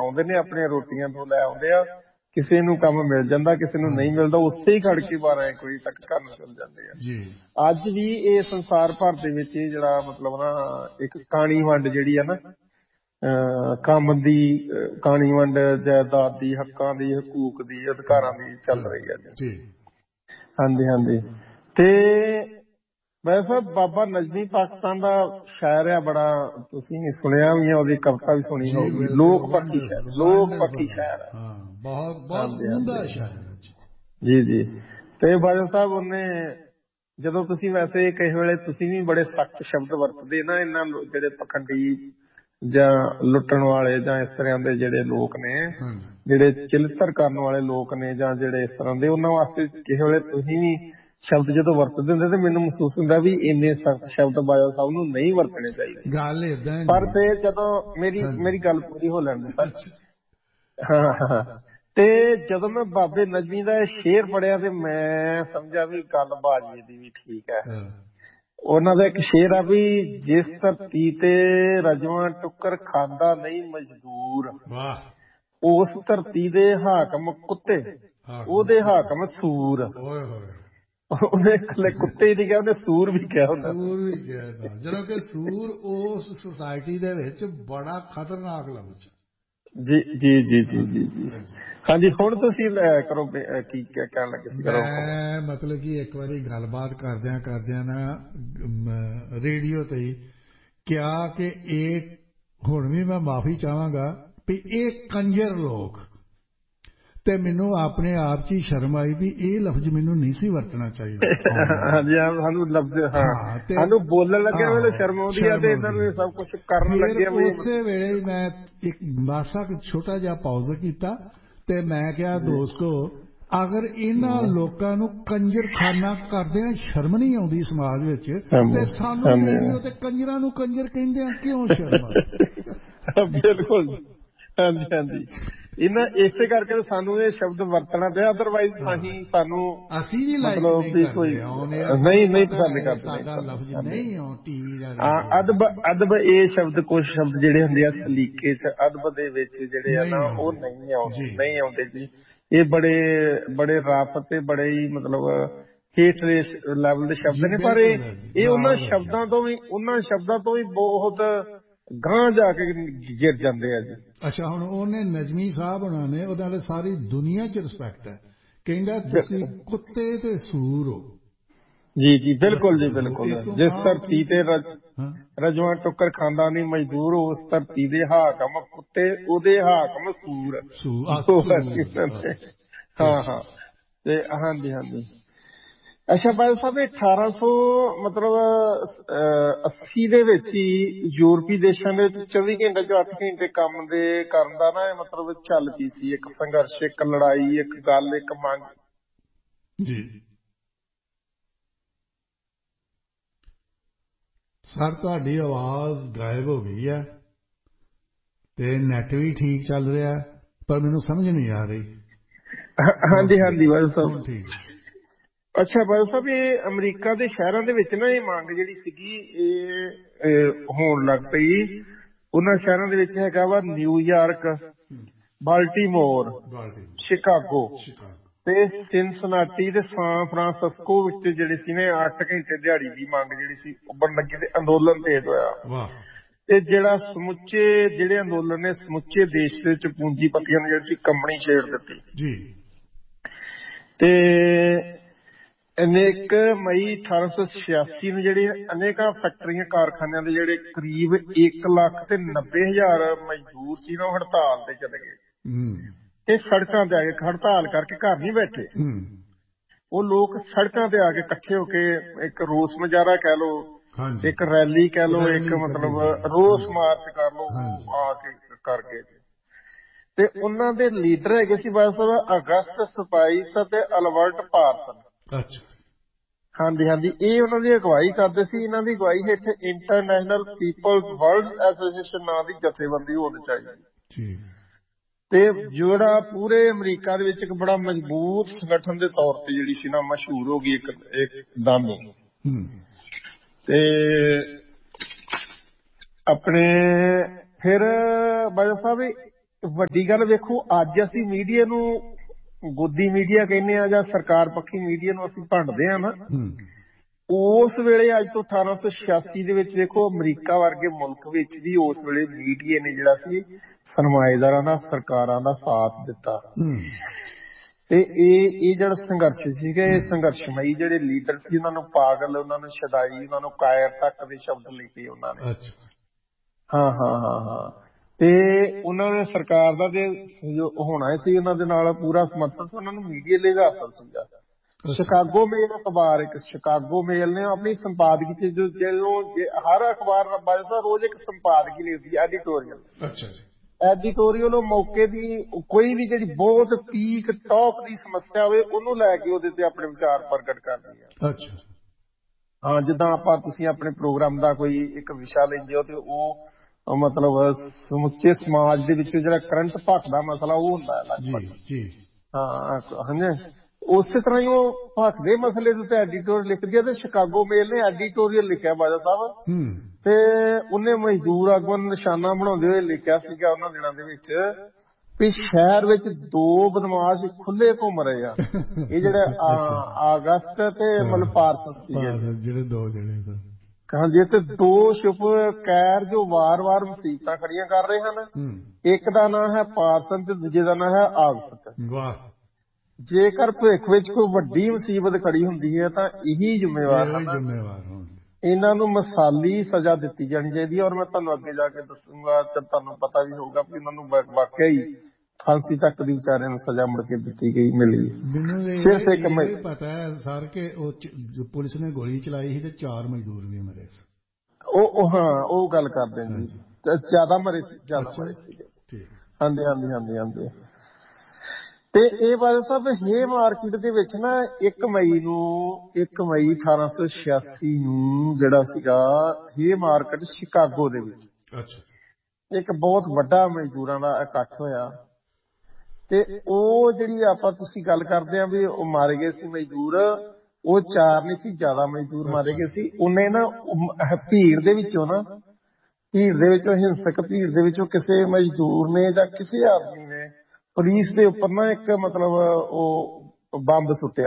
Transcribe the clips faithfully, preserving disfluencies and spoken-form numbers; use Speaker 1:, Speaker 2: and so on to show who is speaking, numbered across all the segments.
Speaker 1: ਆਉਂਦੇ ਨੇ ਆਪਣੀਆਂ ਰੋਟੀਆਂ ਤੋਂ ਲੈ ਆਉਂਦੇ ਆ, ਕਿਸੇ ਨੂੰ ਕੰਮ ਮਿਲ ਜਾਂਦਾ, ਕਿਸੇ ਨੂੰ ਨਹੀਂ ਮਿਲਦਾ, ਉੱਥੇ ਹੀ ਖੜ ਕੇ ਬਾਰਾਂ ਇੱਕ ਵਜੇ ਤੱਕ ਘਰ ਨੂੰ ਚਲ ਜਾਂਦੇ ਆ। ਅੱਜ ਵੀ ਇਹ ਸੰਸਾਰ ਭਰ ਦੇ ਵਿੱਚ ਇਹ ਜਿਹੜਾ ਮਤਲਬ ਨਾ ਇੱਕ ਕਾਣੀ ਵੰਡ ਜਿਹੜੀ ਆ ਨਾ, ਅਹ ਕੰਮ ਦੀ ਕਾਣੀ ਵੰਡ, ਜਾਇਦਾਦ ਦੀ, ਹੱਕਾਂ ਦੀ, ਹਕੂਕ ਦੀ, ਅਧਿਕਾਰਾਂ ਦੀ ਚੱਲ ਰਹੀ ਹੈ। ਹਾਂਜੀ ਹਾਂਜੀ। ਤੇ ਵੈਸੇ ਸਾਹਿਬ ਬਾਬਾ ਨਜ਼ਮੀ ਪਾਕਿਸਤਾਨ ਦਾ ਸ਼ਾਇਰ ਆ, ਬੜਾ ਤੁਸੀਂ ਸੁਣਿਆ ਵੀ ਆ, ਉਹਦੀ ਕਵਿਤਾ ਵੀ ਸੁਣੀ ਹੋਊਗੀ, ਲੋਕ ਪੱਖੀ ਸ਼ਾਇਰ, ਲੋਕ ਪੱਖੀ ਸ਼ਾਇਰ ਆ,
Speaker 2: ਬਹੁਤ ਬਹੁਤ ਉਮਦਾ ਸ਼ਾਇਰ
Speaker 1: ਜੀ ਜੀ। ਤੇ ਬਾਦਲ ਸਾਹਿਬ ਉਹਨੇ, ਜਦੋਂ ਤੁਸੀਂ ਵੈਸੇ ਕਈ ਵੇਲੇ ਤੁਸੀਂ ਵੀ ਬੜੇ ਸਖਤ ਸ਼ਬਦ ਵਰਤਦੇ ਨਾ, ਇਹਨਾਂ ਜਿਹੜੇ ਪਖੰਡੀ ਜਾਂ ਲੁੱਟਣ ਵਾਲੇ ਜਾਂ ਇਸ ਤਰ੍ਹਾਂ ਦੇ ਜਿਹੜੇ ਲੋਕ ਨੇ, ਜਿਹੜੇ ਚਿਲਤਰ ਕਰਨ ਵਾਲੇ ਲੋਕ ਨੇ ਜਾਂ ਜਿਹੜੇ ਇਸ ਤਰ੍ਹਾਂ ਦੇ, ਉਹਨਾਂ ਵਾਸਤੇ ਕਿਸੇ ਵੇਲੇ ਤੁਸੀਂ ਵੀ ਸ਼ਬਦ ਜਦੋਂ ਵਰਤਦੇ ਹੁੰਦੇ ਤੇ ਮੈਨੂੰ ਮਹਿਸੂਸ ਹੁੰਦਾ ਵੀ ਇੰਨੇ ਸਖਤ ਸ਼ਬਦ ਬਾਦਲ ਸਾਹਿਬ ਨੂੰ ਨਹੀਂ ਵਰਤਣੇ ਚਾਹੀਦੇ।
Speaker 2: ਗੱਲ ਏਦਾਂ,
Speaker 1: ਪਰ ਫਿਰ ਜਦੋਂ ਮੇਰੀ ਮੇਰੀ ਗੱਲ ਪੂਰੀ ਹੋ ਲੈਣ ਦਿੱਤਾ, ਹਾਂ ਹਾਂ, ਤੇ ਜਦੋਂ ਮੈਂ ਬਾਬੇ ਨਜ਼ਮੀ ਦਾ ਇਹ ਸ਼ੇਰ ਪੜਿਆ ਤੇ ਮੈਂ ਸਮਝਿਆ ਵੀ ਗੱਲ ਬਾਜੀ ਦੀ ਵੀ ਠੀਕ ਹੈ। ਉਹਨਾਂ ਦਾ ਇੱਕ ਸ਼ੇਰ ਆ ਵੀ, ਜਿਸ ਧਰਤੀ ਤੇ ਰਜਵਾਂ ਟੁੱਕਰ ਖਾਂਦਾ ਨਹੀਂ ਮਜ਼ਦੂਰ, ਉਸ ਧਰਤੀ ਦੇ ਹਾਕਮ ਕੁੱਤੇ, ਉਹਦੇ ਹਾਕਮ ਸੂਰ। ਉਹਨੇ ਇਕੱਲੇ ਕੁੱਤੇ ਹੀ ਨਹੀਂ ਕਿਹਾ, ਉਹਨੇ ਸੂਰ ਵੀ ਕਿਹਾ ਹੁੰਦਾ,
Speaker 2: ਸੂਰ ਵੀ ਕਿਹਾ, ਜਦੋਂ ਕਿ ਸੂਰ ਉਸ ਸੁਸਾਇਟੀ ਦੇ ਵਿੱਚ ਬੜਾ ਖਤਰਨਾਕ ਲਫ਼ਜ਼।
Speaker 1: ਜੀ ਜੀ ਜੀ ਜੀ ਜੀ ਜੀ ਹਾਂਜੀ। ਹੁਣ ਤੁਸੀਂ ਕਰੋ, ਕੀ ਕਹਿਣ ਲੱਗੇ ਸੀ?
Speaker 2: ਮੈਂ ਮਤਲਬ ਕਿ ਇੱਕ ਵਾਰੀ ਗੱਲਬਾਤ ਕਰਦਿਆਂ ਕਰਦਿਆਂ ਨਾ ਰੇਡੀਓ ਤੇ ਕਿਹਾ ਕਿ ਇਹ, ਹੁਣ ਵੀ ਮੈਂ ਮਾਫੀ ਚਾਹਾਂਗਾ ਵੀ ਇਹ ਕੰਜਰ ਲੋਕ, ਤੇ ਮੈਨੂੰ ਆਪਣੇ ਆਪ 'ਚ ਹੀ ਸ਼ਰਮ ਆਈ ਵੀ ਇਹ ਲਫ਼ਜ਼ ਮੈਨੂੰ ਨਹੀਂ ਸੀ ਵਰਤਣਾ ਚਾਹੀਦਾ।
Speaker 1: ਹਾਂਜੀ, ਸਾਨੂੰ ਲਫ਼ਜ਼, ਹਾਂ, ਸਾਨੂੰ ਬੋਲਣ ਲੱਗੇ ਵੇਲੇ ਸ਼ਰਮ ਆਉਂਦੀ ਆ, ਤੇ ਇਹਨਾਂ ਨੂੰ ਸਭ ਕੁਝ ਕਰਨ ਲੱਗੇ।
Speaker 2: ਉਸੇ ਵੇਲੇ ਮੈਂ ਇੱਕ ਮਾਸਾ ਛੋਟਾ ਜਿਹਾ ਪਾਉਜ਼ ਕੀਤਾ ਤੇ ਮੈਂ ਕਿਹਾ, ਦੋਸਤੋ, ਅਗਰ ਇਹਨਾਂ ਲੋਕਾਂ ਨੂੰ ਕੰਜਰਖਾਨਾ ਕਰਦਿਆਂ ਸ਼ਰਮ ਨਹੀਂ ਆਉਂਦੀ ਸਮਾਜ ਵਿੱਚ, ਤੇ ਸਾਨੂੰ ਰੇਡੀਓ ਤੇ ਕੰਜਰਾਂ ਨੂੰ ਕੰਜਰ ਕਹਿੰਦਿਆਂ ਕਿਉਂ ਸ਼ਰਮ ਆ?
Speaker 1: ਬਿਲਕੁਲ, ਹਾਂਜੀ ਹਾਂਜੀ। ਇਹਨਾਂ ਇਸੇ ਕਰਕੇ ਸਾਨੂੰ ਇਹ ਸ਼ਬਦ ਵਰਤਣਾ ਪਿਆ, ਅਦਰਵਾਈਜ਼ ਅਸੀਂ ਸਾਨੂੰ
Speaker 2: ਅਸੀਂ ਵੀ
Speaker 1: ਮਤਲਬ ਵੀ ਕੋਈ ਨਹੀਂ ਨਹੀਂ ਪਸੰਦ ਕਰਦੇ। ਅਦਬ ਅਦਬ ਇਹ ਸ਼ਬਦ, ਕੁਝ ਸ਼ਬਦ ਜਿਹੜੇ ਹੁੰਦੇ ਆ ਸਲੀਕੇ ਚ, ਅਦਬ ਦੇ ਵਿੱਚ ਜਿਹੜੇ ਆ ਨਾ, ਉਹ ਨਹੀਂ ਆਉਂਦੇ, ਨਹੀਂ ਆਉਂਦੇ ਜੀ। ਇਹ ਬੜੇ ਬੜੇ ਰਫ ਤੇ ਬੜੇ ਹੀ ਮਤਲਬ ਹੇਠ ਲੈਵਲ ਦੇ ਸ਼ਬਦ ਨੇ, ਪਰ ਇਹ ਇਹ ਉਹਨਾਂ ਸ਼ਬਦਾਂ ਤੋਂ ਵੀ ਉਹਨਾਂ ਸ਼ਬਦਾਂ ਤੋਂ ਵੀ ਬਹੁਤ ਗਾਂਹ ਜਾ ਕੇ ਗਿਰ ਜਾਂਦੇ ਆ ਜੀ।
Speaker 2: ਅੱਛਾ, ਹੁਣ ਉਹਨੇ ਨਜ਼ਮੀ ਸਾਹਿਬ ਉਹਨਾਂ ਨੇ ਉਹਦੇ ਨਾਲ ਸਾਰੀ ਦੁਨੀਆ 'ਚ ਰਿਸਪੈਕਟ ਹੈ, ਕਹਿੰਦਾ ਤੁਸੀਂ ਕੁੱਤੇ ਤੇ ਸੂਰ ਹੋ।
Speaker 1: ਜੀ ਜੀ ਬਿਲਕੁਲ ਜੀ ਬਿਲਕੁਲ। ਜਿਸ ਧਰਤੀ ਤੇ ਰਜਵਾਂ ਟੁੱਕਰ ਖਾਂਦਾ ਨਹੀਂ ਮਜ਼ਦੂਰ, ਉਸ ਧਰਤੀ ਦੇ ਹਾਕਮ ਕੁੱਤੇ, ਉਹਦੇ ਹਾਕਮ ਸੂਰ। ਹਾਂ ਹਾਂ, ਤੇ ਹਾਂਜੀ ਹਾਂਜੀ। ਅੱਛਾ ਬਾਦਲ ਸਾਹਿਬ, ਇਹ ਅਠਾਰਾਂ ਸੌ ਮਤਲਬ ਅੱਸੀ ਦੇ ਵਿੱਚ ਹੀ ਯੂਰਪੀ ਦੇਸ਼ਾਂ ਦੇ ਵਿੱਚ ਚੌਵੀ ਘੰਟੇ ਚੋਂ ਅੱਠ ਘੰਟੇ ਕੰਮ ਦੇ ਕਰਨ ਦਾ ਨਾ ਮਤਲਬ ਚੱਲ ਪਈ ਸੀ, ਇੱਕ ਸੰਘਰਸ਼, ਇੱਕ ਲੜਾਈ, ਇੱਕ ਗੱਲ, ਇੱਕ ਮੰਗ
Speaker 2: ਜੀ। ਸਰ ਤੁਹਾਡੀ ਆਵਾਜ਼ ਗਾਇਬ ਹੋ ਗਈ ਹੈ ਤੇ ਨੈਟ ਵੀ ਠੀਕ ਚੱਲ ਰਿਹਾ, ਪਰ ਮੈਨੂੰ ਸਮਝ ਨਹੀਂ ਆ ਰਹੀ।
Speaker 1: ਹਾਂਜੀ ਹਾਂਜੀ ਬਾਦਲ ਸਾਹਿਬ,
Speaker 2: ਠੀਕ।
Speaker 1: ਅੱਛਾ ਬਾਦਲ ਸਾਹਿਬ, ਇਹ ਅਮਰੀਕਾ ਦੇ ਸ਼ਹਿਰਾਂ ਦੇ ਵਿੱਚ ਨਾ ਇਹ ਮੰਗ ਜਿਹੜੀ ਸੀਗੀ ਇਹ ਹੋਣ ਲੱਗ ਪਈ। ਉਹਨਾਂ ਸ਼ਹਿਰਾਂ ਦੇ ਵਿੱਚ ਹੈਗਾ ਵਾ ਨਿਊਯਾਰਕ, ਬਾਲਟੀਮੋਰ, ਸ਼ਿਕਾਗੋ ਤੇ ਸਿਨਸਨਾਟੀ ਤੇ ਸਾਨ ਫਰਾਂਸਿਸਕੋ ਵਿੱਚ ਜਿਹੜੇ ਸੀ ਨੇ ਅੱਠ ਘੰਟੇ ਦਿਹਾੜੀ ਦੀ ਮੰਗ ਜਿਹੜੀ ਸੀ ਉੱਭਰਨ ਲੱਗੀ ਤੇ ਅੰਦੋਲਨ ਤੇਜ਼ ਹੋਇਆ। ਤੇ ਜਿਹੜਾ ਸਮੁੱਚੇ ਜਿਹੜੇ ਅੰਦੋਲਨ ਨੇ ਸਮੁੱਚੇ ਦੇਸ਼ ਦੇ ਵਿੱਚ ਪੂੰਜੀਪਤੀਆਂ ਨੇ ਜਿਹੜੀ ਸੀ ਕੰਬਣੀ ਛੇੜ ਦਿੱਤੀ ਜੀ। ਤੇ ਅਨੇਕ ਮਈ ਅਠਾਰਾਂ ਸੌ ਛਿਆਸੀ ਨੂੰ ਜਿਹੜੇ ਅਨੇਕਾਂ ਫੈਕਟਰੀਆਂ ਕਾਰਖਾਨਿਆਂ ਦੇ ਜਿਹੜੇ ਕਰੀਬ ਇੱਕ ਲੱਖ ਤੇ ਨੱਬੇ ਹਜ਼ਾਰ ਮਜ਼ਦੂਰ ਸੀ ਨਾ, ਉਹ ਹੜਤਾਲ ਤੇ ਚਲੇ ਗਏ। ਇਹ ਸੜਕਾਂ ਤੇ ਆ ਕੇ ਹੜਤਾਲ ਕਰਕੇ ਘਰ ਨਹੀਂ ਬੈਠੇ, ਉਹ ਲੋਕ ਸੜਕਾਂ ਤੇ ਆ ਕੇ ਇਕੱਠੇ ਹੋ ਕੇ ਇੱਕ ਰੋਸ ਮੁਜ਼ਾਹਰਾ ਕਹਿ ਲਓ, ਇੱਕ ਰੈਲੀ ਕਹਿ ਲਓ, ਇੱਕ ਮਤਲਬ ਰੋਸ ਮਾਰਚ ਕਰ ਲਓ, ਆ ਕੇ ਕਰ ਗਏ। ਤੇ ਉਹਨਾਂ ਦੇ ਲੀਡਰ ਹੈਗੇ ਸੀ ਬਸ ਅਗਸਟ ਸਪਾਈਸ ਅਤੇ ਅਲਬਰਟ ਪਾਰਸਨ। ਹਾਂਜੀ ਹਾਂਜੀ, ਇਹ ਉਹਨਾਂ ਦੀ ਅਗਵਾਈ ਕਰਦੇ ਸੀ। ਇਹਨਾਂ ਦੀ ਅਗਵਾਈ ਹੇਠ ਇੰਟਰਨੈਸ਼ਨਲ ਪੀਪਲਜ਼ ਵਰਲਡ ਐਸੋਸੀਏਸ਼ਨ ਨਾਂ ਦੀ ਜਥੇਬੰਦੀ ਹੋਣੀ ਚਾਹੀਦੀ, ਤੇ ਜਿਹੜਾ ਪੂਰੇ ਅਮਰੀਕਾ ਦੇ ਵਿੱਚ ਇੱਕ ਬੜਾ ਮਜ਼ਬੂਤ ਸੰਗਠਨ ਦੇ ਤੌਰ ਤੇ ਜਿਹੜੀ ਸੀ ਨਾ ਮਸ਼ਹੂਰ ਹੋ ਗਈ ਇੱਕ ਦਾਮੀ। ਤੇ ਆਪਣੇ ਫਿਰ ਬਾਦਲ ਸਾਹਿਬ ਵੱਡੀ ਗੱਲ ਵੇਖੋ, ਅੱਜ ਅਸੀਂ ਮੀਡੀਆ ਨੂੰ ਗੋਦੀ ਮੀਡੀਆ ਕਹਿੰਦੇ ਆ ਜਾਂ ਸਰਕਾਰ ਪੱਖੀ ਮੀਡੀਆ ਨੂੰ ਅਸੀਂ ਭੰਡਦੇ ਆ ਨਾ, ਉਸ ਵੇਲੇ ਅੱਜ ਤੋਂ ਅਠਾਰਾਂ ਸੌ ਛਿਆਸੀ ਦੇ ਵਿੱਚ ਵੇਖੋ ਅਮਰੀਕਾ ਵਰਗੇ ਮੁਲਕ ਵਿੱਚ ਵੀ ਉਸ ਵੇਲੇ ਮੀਡੀਆ ਨੇ ਜਿਹੜਾ ਸੀ ਸਰਮਾਏਦਾਰਾਂ ਦਾ, ਸਰਕਾਰਾਂ ਦਾ ਸਾਥ ਦਿੱਤਾ। ਤੇ ਇਹ ਇਹ ਜਿਹੜਾ ਸੰਘਰਸ਼ ਸੀਗਾ, ਇਹ ਸੰਘਰਸ਼ਮਈ ਜਿਹੜੇ ਲੀਡਰ ਸੀ ਉਹਨਾਂ ਨੂੰ ਪਾਗਲ, ਉਹਨਾਂ ਨੂੰ ਸ਼ਦਾਈ, ਉਹਨਾਂ ਨੂੰ ਕਾਇਰ ਤੱਕ ਦੇ ਸ਼ਬਦ ਲਿਖੇ ਉਹਨਾਂ ਨੇ। ਹਾਂ ਹਾਂ ਹਾਂ ਹਾਂ ਤੇ ਉਹਨਾਂ ਨੇ ਸਰਕਾਰ ਦਾ ਤੇ ਹੋਣਾ ਸੀ ਉਹਨਾਂ ਦੇ ਨਾਲ ਪੂਰਾ ਸਮਰਥਨ ਸੀ, ਉਹਨਾਂ ਨੂੰ ਮੀਡੀਆ ਲਈ ਹਾਸਲ ਸੀਗਾ। ਸ਼ਿਕਾਗੋ ਮੇਲ ਅਖਬਾਰ, ਇੱਕ ਸ਼ਿਕਾਗੋ ਮੇਲ ਨੇ ਆਪਣੀ ਸੰਪਾਦਕੀ ਚ ਜਦੋਂ ਹਰ ਅਖਬਾਰ ਰੋਜ਼ ਇੱਕ ਸੰਪਾਦਕੀ ਲਿਖਦੀ ਐਡੀਟੋਰੀਅਲ। ਐਡੀਟੋਰੀਅਲ ਉਹ ਮੌਕੇ ਦੀ ਕੋਈ ਵੀ ਜਿਹੜੀ ਬਹੁਤ ਪੀਕ ਟੌਪ ਦੀ ਸਮੱਸਿਆ ਹੋਵੇ ਉਹਨੂੰ ਲੈ ਕੇ ਉਹਦੇ ਤੇ ਆਪਣੇ ਵਿਚਾਰ ਪ੍ਰਗਟ ਕਰਦੀ ਆ। ਹਾਂ, ਜਿੱਦਾਂ ਆਪਾਂ ਤੁਸੀਂ ਆਪਣੇ ਪ੍ਰੋਗਰਾਮ ਦਾ ਕੋਈ ਇੱਕ ਵਿਸ਼ਾ ਲੈਂਦੇ ਹੋ ਤੇ ਉਹ ਮਤਲਬ ਸਮੁੱਚੇ ਸਮਾਜ ਦੇ ਵਿੱਚ ਜਿਹੜਾ ਕਰੰਟ ਭਖਦਾ ਮਸਲਾ ਉਹ ਹੁੰਦਾ ਹੈ ਲਗਭਗ। ਹਾਂ ਹਾਂਜੀ, ਉਸੇ ਤਰ੍ਹਾਂ ਹੀ ਉਹ ਭਖਦੇ ਮਸਲੇ ਦੇ ਉੱਤੇ ਐਡੀਟੋਰੀਅਲ ਲਿਖਦੀ ਹੈ। ਤੇ ਸ਼ਿਕਾਗੋ ਮੇਲ ਨੇ ਐਡੀਟੋਰੀਅਲ ਲਿਖਿਆ ਬਾਜਵਾ ਸਾਹਿਬ, ਤੇ ਉਹਨੇ ਮਜ਼ਦੂਰ ਆਗੂਆਂ ਨੂੰ ਨਿਸ਼ਾਨਾ ਬਣਾਉਂਦੇ ਹੋਏ ਲਿਖਿਆ ਸੀਗਾ ਉਹਨਾਂ ਦਿਨਾਂ ਦੇ ਵਿੱਚ ਵੀ ਸ਼ਹਿਰ ਵਿੱਚ ਦੋ ਬਦਮਾਸ਼ ਖੁੱਲੇ ਘੁੰਮ ਰਹੇ ਆ। ਇਹ ਜਿਹੜੇ ਆਗਸਟ ਤੇ ਮਤਲਬ ਪਾਰਸਸ ਸੀਗੇ ਜਿਹੜੇ ਦੋ ਜਿਹੜੇ ਹਾਂਜੀ, ਤੇ ਦੋ ਛੁਪ ਕੈਰ ਜੋ ਵਾਰ-ਵਾਰ ਮੁਸੀਬਤਾਂ ਖੜੀਆਂ ਕਰ ਰਹੇ ਹਨ। ਇੱਕ ਦਾ ਨਾਂ ਹੈ ਪਾਰਸਨ ਤੇ ਦੂਜੇ ਦਾ ਨਾਂ ਹੈ ਆਗਸਟ। ਜੇਕਰ ਭਵਿੱਖ ਵਿੱਚ ਕੋਈ ਵੱਡੀ ਮੁਸੀਬਤ ਖੜੀ ਹੁੰਦੀ ਹੈ ਤਾਂ ਇਹੀ ਜ਼ਿੰਮੇਵਾਰ ਹਨ। ਇਹਨਾਂ ਨੂੰ ਮਿਸਾਲੀ ਸਜ਼ਾ ਦਿੱਤੀ ਜਾਣੀ ਚਾਹੀਦੀ ਹੈ। ਔਰ ਮੈਂ ਤੁਹਾਨੂੰ ਅੱਗੇ ਜਾ ਕੇ ਦੱਸੂਗਾ ਤੇ ਤੁਹਾਨੂੰ ਪਤਾ ਵੀ ਹੋਊਗਾ ਵੀ ਉਹਨਾਂ ਨੂੰ ਵਾਕਿਆ ਹੀ ਫਾਂਸੀ ਤੱਕ ਦੀ ਵਿਚਾਰਿਆਂ ਨੂੰ ਸਜ਼ਾ ਮੁੜ ਕੇ ਦਿੱਤੀ ਗਈ ਮਿਲੀ। ਸਿਰਫ ਇੱਕ
Speaker 2: ਮੈਨੂੰ ਪਤਾ ਹੈ ਸਰ ਕਿ ਉਹ ਪੁਲਿਸ ਨੇ ਗੋਲੀ ਚਲਾਈ ਸੀ ਤੇ ਚਾਰ ਮਜ਼ਦੂਰ ਵੀ ਮਰੇ ਸੀ।
Speaker 1: ਉਹ ਹਾਂ ਉਹ ਗੱਲ ਕਰਦੇ ਜੀ, ਜ਼ਿਆਦਾ ਮਰੇ ਸੀ, ਜ਼ਿਆਦਾ ਮਰੇ ਸੀਗੇ। ਹਾਂਜੀ ਹਾਂਜੀ ਹਾਂਜੀ ਹਾਂਜੀ ਤੇ ਇਹ ਬਾਦਲ ਸਾਹਿਬ ਹੇ ਮਾਰਕੀਟ ਦੇ ਵਿੱਚ ਨਾ ਇੱਕ ਮਈ ਨੂੰ ਇੱਕ ਮਈ ਅਠਾਰਾਂ ਸੌ ਛਿਆਸੀ ਨੂੰ ਜਿਹੜਾ ਸੀਗਾ ਹੇ ਮਾਰਕੀਟ ਸ਼ਿਕਾਗੋ ਦੇ ਵਿੱਚ ਇੱਕ ਬਹੁਤ ਵੱਡਾ ਮਜ਼ਦੂਰਾਂ ਦਾ ਇਕੱਠ ਹੋਇਆ। ਤੇ ਉਹ ਜਿਹੜੀ ਆਪਾਂ ਤੁਸੀਂ ਗੱਲ ਕਰਦੇ ਆ ਵੀ ਉਹ ਮਾਰੇ ਗਏ ਸੀ ਮਜ਼ਦੂਰ, ਉਹ ਚਾਰ ਨਹੀਂ ਸੀ, ਜ਼ਿਆਦਾ ਮਜ਼ਦੂਰ ਮਾਰੇ ਗਏ ਸੀ। ਉਹਨੇ ਨਾ ਭੀੜ ਦੇ ਵਿੱਚੋਂ ਨਾ ਭੀੜ ਦੇ ਵਿੱਚੋਂ ਹਿੰਸਕ ਭੀੜ ਦੇ ਵਿੱਚੋਂ ਕਿਸੇ ਮਜ਼ਦੂਰ ਨੇ ਜਾਂ ਕਿਸੇ ਆਦਮੀ ਨੇ ਪੁਲਿਸ ਦੇ ਉੱਪਰ ਨਾ ਇੱਕ ਮਤਲਬ ਉਹ ਬੰਬ ਸੁੱਟਿਆ।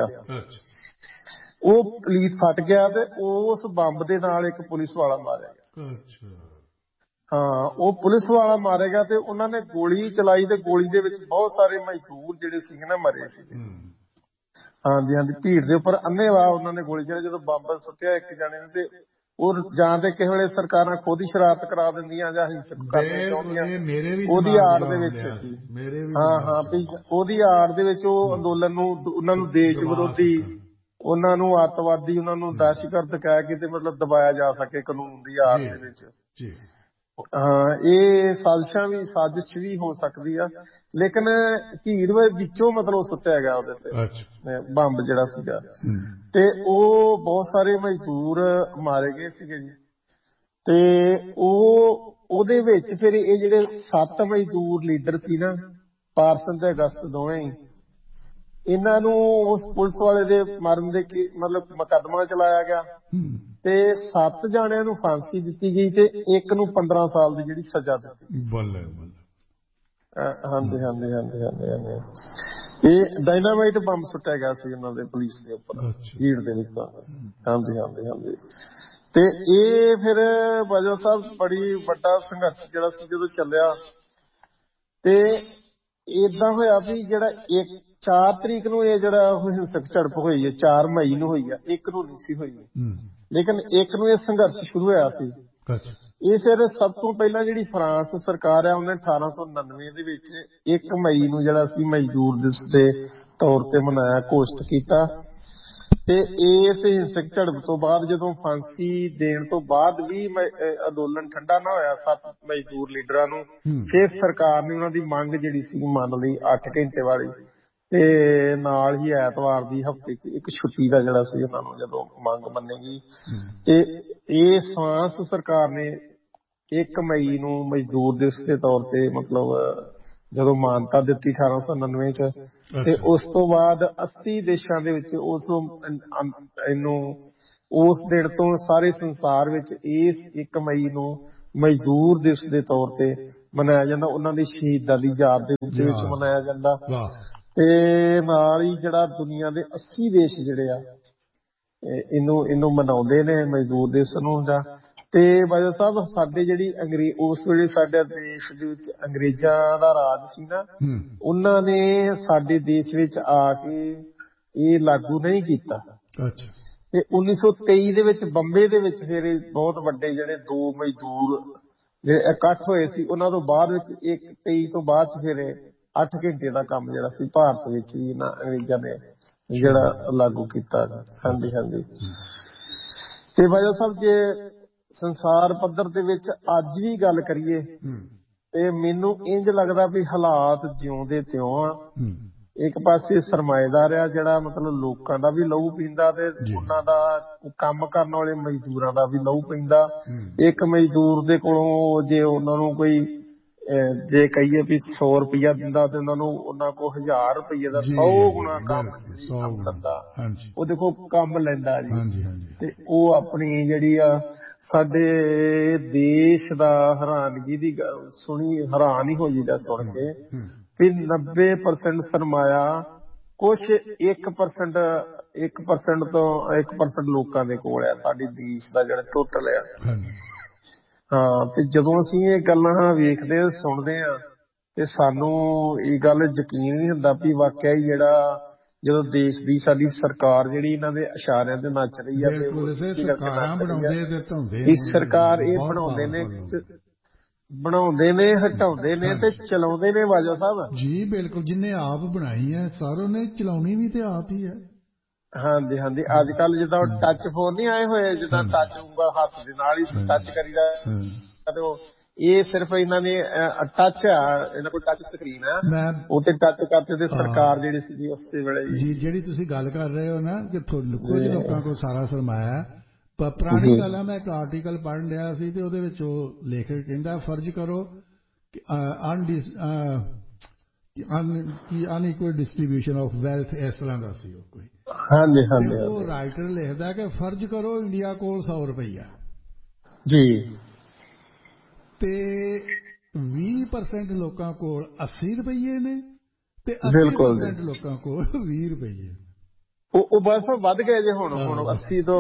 Speaker 1: ਉਹ ਪੁਲਿਸ ਫਟ ਗਿਆ ਤੇ ਉਸ ਬੰਬ ਦੇ ਨਾਲ ਇੱਕ ਪੁਲਿਸ ਵਾਲਾ ਮਾਰਿਆ ਗਿਆ। ਹਾਂ, ਉਹ ਪੁਲਿਸ ਵਾਲਾ ਮਾਰਿਆ ਗਿਆ ਤੇ ਉਹਨਾਂ ਨੇ ਗੋਲੀ ਚਲਾਈ ਤੇ ਗੋਲੀ ਦੇ ਵਿੱਚ ਬਹੁਤ ਸਾਰੇ ਮਜ਼ਦੂਰ ਜਿਹੜੇ ਸੀਗੇ ਨਾ ਮਰੇ ਸੀਗੇ। ਹਾਂਜੀ ਹਾਂਜੀ, ਭੀੜ ਦੇ ਉੱਪਰ ਅੰਨ੍ਹੇਵਾਹ ਉਹਨਾਂ ਨੇ ਗੋਲੀ ਚਲਾਈ। ਜਦੋਂ ਬੰਬ ਸੁੱਟਿਆ ਇੱਕ ਜਾਣੇ ਨੇ ਤੇ ਉਹ ਜਾਂ ਤੇ ਕਿਸੇ ਵੇਲੇ ਸਰਕਾਰਾਂ ਖੁਦ ਹੀ ਸ਼ਰਾਰਤ ਕਰਾ ਦਿੰਦੀਆਂ ਜਾਂ ਹਿੰਸਕ ਕਰਨੀਆਂ ਚਾਹੁੰਦੀਆਂ, ਉਹਦੀ ਆੜ ਦੇ ਵਿੱਚ ਸੀ। ਹਾਂ ਹਾਂ, ਵੀ ਉਹਦੀ ਆੜ ਦੇ ਵਿੱਚ ਉਹ ਅੰਦੋਲਨ ਨੂੰ ਉਹਨਾਂ ਨੂੰ ਦੇਸ਼ ਵਿਰੋਧੀ, ਉਹਨਾਂ ਨੂੰ ਅੱਤਵਾਦੀ, ਉਹਨਾਂ ਨੂੰ ਦਹਿਸ਼ਤਗਰਦ ਕਹਿ ਕੇ ਤੇ ਮਤਲਬ ਦਬਾਇਆ ਜਾ ਸਕੇ ਕਾਨੂੰਨ ਦੀ ਆੜ ਦੇ ਵਿੱਚ। ਹਾਂ, ਇਹ ਸਾਜ਼ਿਸ਼ਾਂ ਵੀ ਸਾਜ਼ਿਸ਼ ਵੀ ਹੋ ਸਕਦੀ ਆ, ਲੇਕਿਨ ਭੀੜ ਵਿੱਚੋਂ ਮਤਲਬ ਸੁੱਟਿਆ ਗਿਆ ਉਹਦੇ ਤੇ ਬੰਬ ਜਿਹੜਾ ਸੀਗਾ। ਤੇ ਉਹ ਬਹੁਤ ਸਾਰੇ ਮਜ਼ਦੂਰ ਮਾਰੇ ਗਏ ਸੀਗੇ ਜੀ। ਤੇ ਉਹ ਉਹਦੇ ਵਿੱਚ ਫਿਰ ਇਹ ਜਿਹੜੇ ਸੱਤ ਮਜ਼ਦੂਰ ਲੀਡਰ ਸੀ ਨਾ, ਪਾਰਸਨ ਤੇ ਅਗਸਤ ਦੋਵੇਂ ਹੀ, ਇਹਨਾਂ ਨੂੰ ਉਸ ਪੁਲਿਸ ਵਾਲੇ ਦੇ ਮਰਨ ਦੇ ਮਤਲਬ ਮੁਕੱਦਮਾ ਚਲਾਇਆ ਗਿਆ ਤੇ ਸੱਤ ਜਾਣਿਆਂ ਨੂੰ ਫਾਂਸੀ ਦਿੱਤੀ ਗਈ ਤੇ ਇੱਕ ਨੂੰ ਪੰਦਰਾਂ ਸਾਲ ਦੀ ਜਿਹੜੀ ਸਜ਼ਾ ਦਿੱਤੀ। ਹਾਂਜੀ ਹਾਂਜੀ ਹਾਂਜੀ ਹਾਂਜੀ ਹਾਂਜੀ, ਇਹ ਡਾਇਨਾਮਾਈਟ ਬੰਬ ਸੁੱਟਿਆ ਗਿਆ ਸੀ ਉਹਨਾਂ ਦੇ ਪੁਲਿਸ ਦੇ ਉੱਪਰ ਭੀੜ ਦੇ ਵਿੱਚ। ਹਾਂਜੀ ਹਾਂਜੀ ਹਾਂਜੀ, ਤੇ ਇਹ ਫਿਰ ਬਾਜਵਾ ਸਾਹਿਬ ਬੜੀ ਵੱਡਾ ਸੰਘਰਸ਼ ਜਿਹੜਾ ਸੀ ਜਦੋਂ ਚੱਲਿਆ। ਤੇ ਏਦਾਂ ਹੋਇਆ ਵੀ ਜਿਹੜਾ ਇੱਕ ਚਾਰ ਤਰੀਕ ਨੂੰ ਇਹ ਜਿਹੜਾ ਹਿੰਸਕ ਝੜਪ ਹੋਈ ਹੈ, ਚਾਰ ਮਈ ਨੂੰ ਹੋਈ ਆ, ਇੱਕ ਨੂੰ ਨਹੀਂ ਸੀ ਹੋਈ, ਲੇਕਿਨ ਇੱਕ ਨੂੰ ਇਹ ਸੰਘਰਸ਼ ਸ਼ੁਰੂ ਹੋਇਆ ਸੀ। ਇਹ ਫਿਰ ਸਭ ਤੋਂ ਪਹਿਲਾਂ ਜਿਹੜੀ ਫਰਾਂਸ ਸਰਕਾਰ ਆ ਉਹਨੇ ਅਠਾਰਾਂ ਸੌ ਉਨਾਨਵੇਂ ਦੇ ਵਿੱਚ ਇੱਕ ਮਈ ਨੂੰ ਜਿਹੜਾ ਸੀ ਮਜ਼ਦੂਰ ਦਿਵਸ ਦੇ ਤੌਰ ਤੇ ਮਨਾਇਆ, ਘੋਸ਼ਿਤ ਕੀਤਾ। ਤੇ ਇਸ ਹਿੰਸਕ ਝੜਪ ਤੋਂ ਬਾਅਦ ਜਦੋਂ ਫਾਂਸੀ ਦੇਣ ਤੋਂ ਬਾਅਦ ਵੀ ਅੰਦੋਲਨ ਠੰਡਾ ਨਾ ਹੋਇਆ ਸੱਤ ਮਜ਼ਦੂਰ ਲੀਡਰਾਂ ਨੂੰ, ਫਿਰ ਸਰਕਾਰ ਨੇ ਉਹਨਾਂ ਦੀ ਮੰਗ ਜਿਹੜੀ ਸੀ ਮੰਨ ਲਈ ਅੱਠ ਘੰਟੇ ਵਾਲੀ, ਤੇ ਨਾਲ ਹੀ ਐਤਵਾਰ ਦੀ ਹਫ਼ਤੇ ਚ ਇੱਕ ਛੁੱਟੀ ਦਾ ਜਿਹੜਾ ਸੀ ਉਹਨਾਂ ਨੂੰ ਜਦੋਂ ਮੰਗ ਮੰਨੇਗੀ। ਤੇ ਇਹ ਫਰਾਂਸ ਸਰਕਾਰ ਨੇ ਇੱਕ ਮਈ ਨੂੰ ਮਜ਼ਦੂਰ ਦਿਵਸ ਦੇ ਤੌਰ ਤੇ ਮਤਲਬ ਜਦੋਂ ਮਾਨਤਾ ਦਿੱਤੀ ਅਠਾਰਾਂ ਸੌ ਉਨਾਨਵੇਂ ਚ, ਤੇ ਉਸ ਤੋਂ ਬਾਅਦ ਅੱਸੀ ਦੇਸ਼ਾਂ ਦੇ ਵਿੱਚ ਉਸ ਇਹਨੂੰ ਉਸ ਦਿਨ ਤੋਂ ਸਾਰੇ ਸੰਸਾਰ ਵਿੱਚ ਇਸ ਇੱਕ ਮਈ ਨੂੰ ਮਜ਼ਦੂਰ ਦਿਵਸ ਦੇ ਤੌਰ ਤੇ ਮਨਾਇਆ ਜਾਂਦਾ, ਉਹਨਾਂ ਦੀ ਸ਼ਹੀਦਾਂ ਦੀ ਯਾਦ ਦੇ ਰੂਪ ਦੇ ਵਿੱਚ ਮਨਾਇਆ ਜਾਂਦਾ। ਤੇ ਨਾਲ ਹੀ ਜਿਹੜਾ ਦੁਨੀਆ ਦੇ ਅੱਸੀ ਦੇਸ਼ ਜਿਹੜੇ ਆ ਇਹਨੂੰ ਇਹਨੂੰ ਮਨਾਉਂਦੇ ਨੇ ਮਜ਼ਦੂਰ ਦਿਵਸ ਨੂੰ। ਜਾਂ ਤੇ ਬਾਜਵਾ ਸਾਹਿਬ ਸਾਡੇ ਜਿਹੜੀ ਅੰਗਰੇਜ਼ ਉਸ ਵੇਲੇ ਸਾਡੇ ਦੇਸ਼ ਦੇ ਵਿੱਚ ਅੰਗਰੇਜ਼ਾਂ ਦਾ ਰਾਜ ਸੀ ਨਾ, ਉਹਨਾਂ ਨੇ ਸਾਡੇ ਦੇਸ਼ ਵਿੱਚ ਆ ਕੇ ਇਹ ਲਾਗੂ ਨਹੀਂ ਕੀਤਾ। ਤੇ ਉੱਨੀ ਸੌ ਤੇਈ ਦੇ ਵਿੱਚ ਬੰਬੇ ਦੇ ਵਿੱਚ ਫਿਰ ਬਹੁਤ ਵੱਡੇ ਜਿਹੜੇ ਦੋ ਮਜ਼ਦੂਰ ਜਿਹੜੇ ਇਕੱਠ ਹੋਏ ਸੀ, ਉਹਨਾਂ ਤੋਂ ਬਾਅਦ ਵਿੱਚ ਇੱਕ ਤੇਈ ਤੋਂ ਬਾਅਦ ਚ ਫਿਰ ਅੱਠ ਘੰਟੇ ਦਾ ਕੰਮ ਜਿਹੜਾ ਸੀ ਭਾਰਤ ਵਿੱਚ ਵੀ ਨਾ ਅੰਗਰੇਜ਼ਾਂ ਨੇ ਜਿਹੜਾ ਲਾਗੂ ਕੀਤਾ। ਹਾਂਜੀ ਹਾਂਜੀ। ਤੇ ਬਾਜਵਾ ਸਾਹਿਬ ਜੇ ਸੰਸਾਰ ਪੱਧਰ ਦੇ ਵਿੱਚ ਅੱਜ ਵੀ ਗੱਲ ਕਰੀਏ ਤੇ ਮੈਨੂੰ ਇੰਝ ਲੱਗਦਾ ਵੀ ਹਾਲਾਤ ਜਿਉਂਦੇ ਤਿਉਂ ਆ। ਇੱਕ ਪਾਸੇ ਸਰਮਾਏਦਾਰ ਆ ਜਿਹੜਾ ਮਤਲਬ ਲੋਕਾਂ ਦਾ ਵੀ ਲਹੂ ਪੀਂਦਾ ਤੇ ਉਹਨਾਂ ਦਾ ਕੰਮ ਕਰਨ ਵਾਲੇ ਮਜ਼ਦੂਰਾਂ ਦਾ ਵੀ ਲਹੂ ਪੀਂਦਾ। ਇੱਕ ਮਜ਼ਦੂਰ ਦੇ ਕੋਲੋਂ ਜੇ ਉਹਨਾਂ ਨੂੰ ਕੋਈ ਜੇ ਕਹੀਏ ਵੀ ਸੌ ਰੁਪਇਆ ਦਿੰਦਾ ਤੇ ਉਹਨਾਂ ਨੂੰ ਉਹਨਾਂ ਕੋਲ ਹਜ਼ਾਰ ਰੁਪਈਏ ਦਾ ਸੌ ਗੁਣਾ ਕੰਮ ਕੰਮ ਦਿੰਦਾ। ਉਹ ਦੇਖੋ ਕੰਮ ਲੈਂਦਾ ਜੀ। ਤੇ ਉਹ ਆਪਣੀ ਜਿਹੜੀ ਆ ਸਾਡੇ ਦੇਸ਼ ਦਾ ਹੈਰਾਨਗੀ ਦੀ ਸੁਣੀ ਹੈਰਾਨ ਹੀ ਹੋ ਜਾਂਦਾ ਸੁਣ ਕੇ ਵੀ ਨੱਬੇ ਪਰਸੈਂਟ ਸਰਮਾਇਆ ਕੁਛ ਇੱਕ ਪਰਸੈਂਟ ਇੱਕ ਪਰਸੈਂਟ ਤੋਂ ਇੱਕ ਪਰਸੈਂਟ ਲੋਕਾਂ ਦੇ ਕੋਲ ਆ ਸਾਡੀ ਦੇਸ਼ ਦਾ ਜਿਹੜਾ ਟੋਟਲ ਆ। ਹਾਂ ਤੇ ਜਦੋਂ ਅਸੀਂ ਇਹ ਗੱਲਾਂ ਵੇਖਦੇ ਸੁਣਦੇ ਹਾਂ ਤੇ ਸਾਨੂੰ ਇਹ ਗੱਲ ਯਕੀਨ ਨਹੀਂ ਹੁੰਦਾ ਵੀ ਵਾਕਿਆ ਹੀ ਜਿਹੜਾ ਜਦੋਂ ਦੇਸ਼ ਦੀ ਸਾਡੀ ਸਰਕਾਰ ਜਿਹੜੀ ਇਹਨਾਂ ਦੇ ਇਸ਼ਾਰਿਆਂ ਤੇ ਨੱਚ ਰਹੀ ਆ ਤੇ ਸਰਕਾਰ ਇਹ ਬਣਾਉਂਦੇ ਨੇ ਬਣਾਉਂਦੇ ਨੇ ਹਟਾਉਂਦੇ ਨੇ ਤੇ ਚਲਾਉਂਦੇ ਨੇ ਬਾਜਵਾ ਸਾਹਿਬ
Speaker 2: ਜੀ। ਬਿਲਕੁਲ ਜਿੰਨੇ ਆਪ ਬਣਾਈ ਹੈ ਸਾਰਿਆਂ ਨੇ ਚਲਾਉਣੀ ਵੀ ਤੇ ਆਪ ਹੀ ਹੈ।
Speaker 1: ਹਾਂਜੀ ਹਾਂਜੀ। ਅੱਜ ਕੱਲ ਜਿੱਦਾਂ ਟੱਚ ਫੋਨ ਨਹੀਂ ਆਏ ਹੋਏ, ਜਿੱਦਾਂ ਟੱਚ ਉਂਗਲ ਹੱਥ ਦੇ ਨਾਲ ਹੀ ਟੱਚ ਕਰੀਦਾ ਤੇ ਉਹ ਇਹ ਸਿਰਫ ਇਹਨਾਂ ਨੇ ਟੱਚ ਆ, ਇਹਨਾਂ ਕੋਲ ਟੱਚ ਸਕਰੀਨ ਆ, ਉਹ ਤੇ ਟੱਚ ਕਰਦੇ ਤੇ ਸਰਕਾਰ ਜਿਹੜੀ ਸੀ ਉਸੇ ਵੇਲੇ
Speaker 2: ਜੀ। ਜਿਹੜੀ ਤੁਸੀਂ ਗੱਲ ਕਰ ਰਹੇ ਹੋ ਨਾ ਕਿ ਕੁਝ ਲੋਕਾਂ ਕੋਲ ਸਾਰਾ ਸਰਮਾਇਆ, ਪੁਰਾਣੀ ਗੱਲ ਆ। ਮੈਂ ਇੱਕ ਆਰਟੀਕਲ ਪੜ੍ਹਨ ਰਿਹਾ ਸੀ ਤੇ ਉਹਦੇ ਵਿੱਚ ਉਹ ਲੇਖਕ ਕਹਿੰਦਾ ਫਰਜ਼ ਕਰੋ ਕਿ ਅਨਇਕੁਅਲ ਡਿਸਟ੍ਰੀਬਿਊਸ਼ਨ ਆਫ ਵੈਲਥ ਇਸ ਤਰ੍ਹਾਂ ਦਾ ਸੀ ਉਹ ਕੋਈ।
Speaker 1: ਹਾਂਜੀ ਹਾਂਜੀ।
Speaker 2: ਉਹ ਰਾਈਟਰ ਲਿਖਦਾ ਕਿ ਫਰਜ਼ ਕਰੋ ਇੰਡੀਆ ਕੋਲ ਸੌ ਰੁਪਈਆ
Speaker 1: ਜੀ
Speaker 2: ਤੇ ਵੀਹ ਪਰਸੈਂਟ ਲੋਕਾਂ ਕੋਲ ਅੱਸੀ ਰੁਪਈਏ ਨੇ ਤੇ ਅੱਸੀ ਪਰਸੈਂਟ ਲੋਕਾਂ ਕੋਲ ਵੀਹ ਰੁਪਈਏ।
Speaker 1: ਉਹ ਉਹ ਬਸ ਵੱਧ ਗਏ ਜੇ ਹੁਣ ਹੁਣ ਅੱਸੀ ਤੋਂ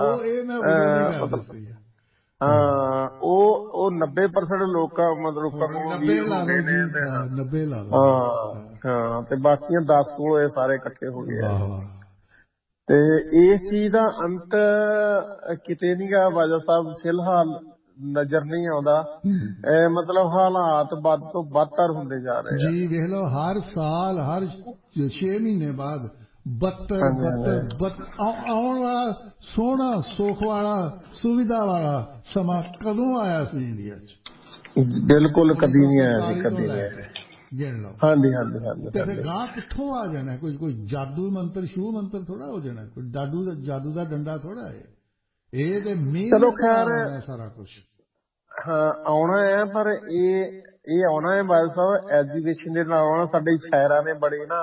Speaker 1: ਹਾਂ ਉਹ ਉਹ ਨੱਬੇ ਪਰਸੈਂਟ ਲੋਕਾਂ ਮਤਲਬ ਲੋਕਾਂ ਕੋਲ
Speaker 2: ਨੱਬੇ ਲਾ
Speaker 1: ਹਾਂ ਤੇ ਬਾਕੀਆਂ ਦਸ ਕੋਲ ਇਹ ਸਾਰੇ ਇਕੱਠੇ ਹੋ ਗਏ। ਤੇ ਇਸ ਚੀਜ਼ ਦਾ ਅੰਤ ਕਿਤੇ ਨੀ ਗਾ ਬਾਜਵਾ ਸਾਹਿਬ ਫਿਲਹਾਲ ਨਜ਼ਰ ਨਹੀਂ ਆਉਂਦਾ। ਮਤਲਬ ਹਾਲਾਤ ਵੱਧ ਤੋਂ ਬਦਤਰ ਹੁੰਦੇ ਜਾ ਰਹੇ
Speaker 2: ਜੀ। ਵੇਖ ਲਓ ਹਰ ਸਾਲ ਹਰ ਛੇ ਮਹੀਨੇ ਬਾਅਦ ਬੱਤਰ ਬੱਤਰ ਆਉਣ ਵਾਲਾ ਸੋਹਣਾ ਸੁੱਖ ਵਾਲਾ ਸੁਵਿਧਾ ਵਾਲਾ ਸਮਾਂ ਕਦੋਂ ਆਇਆ ਸੀ ਇੰਡੀਆ ਚ?
Speaker 1: ਬਿਲਕੁਲ ਕਦੀ ਨਹੀਂ ਆਇਆ ਜੀ, ਕਦੀ ਨਹੀਂ ਆਇਆ।
Speaker 2: ਗਿਣ ਲਓ।
Speaker 1: ਹਾਂਜੀ ਹਾਂਜੀ ਹਾਂਜੀ।
Speaker 2: ਤੇ ਫਿਰ ਗਾਂ ਕਿੱਥੋਂ ਆ ਜਾਣਾ? ਕੋਈ ਕੋਈ ਜਾਦੂ ਮੰਤਰ ਸ਼ੂ ਮੰਤਰ ਥੋੜਾ ਹੋ ਜਾਣਾ, ਕੋਈ ਜਾਦੂ ਦਾ ਜਾਦੂ ਦਾ ਡੰਡਾ ਥੋੜਾ ਹੈ ਇਹ। ਤੇ
Speaker 1: ਚਲੋ ਖੈਰ
Speaker 2: ਸਾਰਾ ਕੁਛ
Speaker 1: ਹਾਂ ਆਉਣਾ ਹੈ, ਪਰ ਇਹ ਇਹ ਆਉਣਾ ਹੈ ਬਾਦਲ ਸਾਹਿਬ ਐਜੂਕੇਸ਼ਨ ਦੇ ਨਾਲ ਆਉਣਾ। ਸਾਡੇ ਸ਼ਾਇਰਾਂ ਨੇ ਬੜੇ ਨਾ